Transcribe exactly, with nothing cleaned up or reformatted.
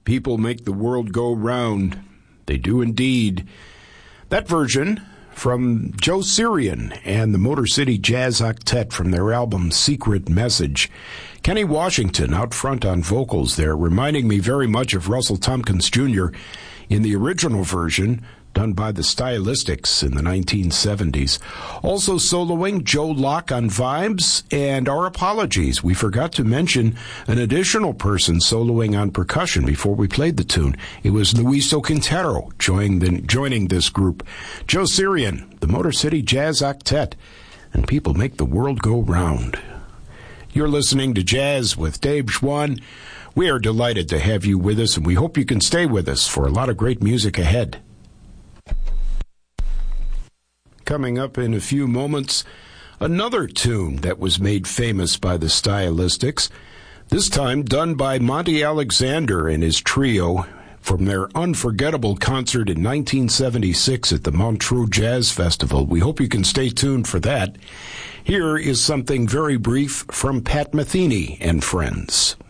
People make the world go round. They do indeed. That version from Joe Syrian and the Motor City Jazz Octet from their album Secret Message. Kenny Washington out front on vocals there, reminding me very much of Russell Tompkins Junior in the original version done by the Stylistics in the nineteen seventies. Also soloing Joe Locke on vibes, and our apologies. We forgot to mention an additional person soloing on percussion before we played the tune. It was Luiso Quintero joining, the, joining this group. Joe Syrian, the Motor City Jazz Octet, and People Make the World Go Round. You're listening to Jazz with Dave Schwann. We are delighted to have you with us, and we hope you can stay with us for a lot of great music ahead. Coming up in a few moments, another tune that was made famous by the Stylistics, this time done by Monty Alexander and his trio from their unforgettable concert in nineteen seventy-six at the Montreux Jazz Festival. We hope you can stay tuned for that. Here is something very brief from Pat Metheny and Friends.